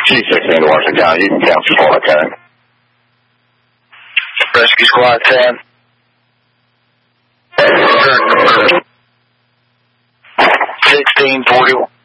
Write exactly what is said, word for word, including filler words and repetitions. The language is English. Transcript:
G sixteen to Washington County. You can cancel Squad ten. Rescue Squad ten. sixteen forty-one.